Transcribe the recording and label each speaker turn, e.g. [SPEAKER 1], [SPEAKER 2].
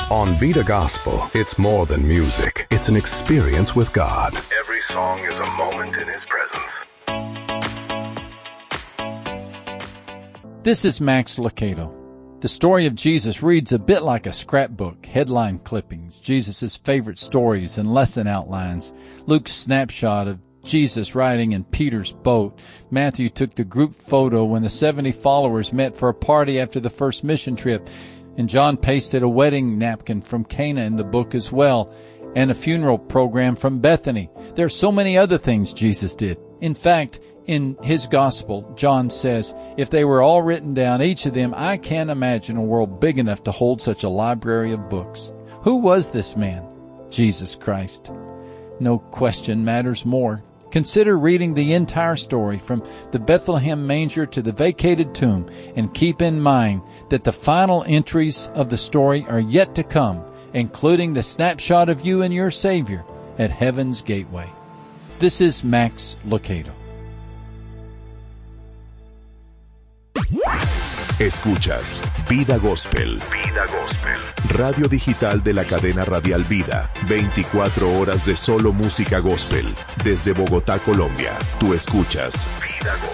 [SPEAKER 1] On Vida Gospel, it's more than music. It's an experience with God.
[SPEAKER 2] Every song is a moment in His presence.
[SPEAKER 3] This is Max Lucado. The story of Jesus reads a bit like a scrapbook, headline clippings, Jesus' favorite stories and lesson outlines, Luke's snapshot of Jesus riding in Peter's boat. Matthew took the group photo when the 70 followers met for a party after the first mission trip. And John pasted a wedding napkin from Cana in the book as well, and a funeral program from Bethany. There are so many other things Jesus did. In fact, in his gospel, John says, if they were all written down, each of them, I can't imagine a world big enough to hold such a library of books. Who was this man? Jesus Christ. No question matters more. Consider reading the entire story from the Bethlehem manger to the vacated tomb, and keep in mind that the final entries of the story are yet to come, including the snapshot of you and your Savior at Heaven's Gateway. This is Max Lucado.
[SPEAKER 4] Escuchas Vida Gospel.
[SPEAKER 2] Vida Gospel.
[SPEAKER 4] Radio digital de la cadena radial Vida. 24 horas de solo música gospel. Desde Bogotá, Colombia. Tú escuchas
[SPEAKER 2] Vida Gospel.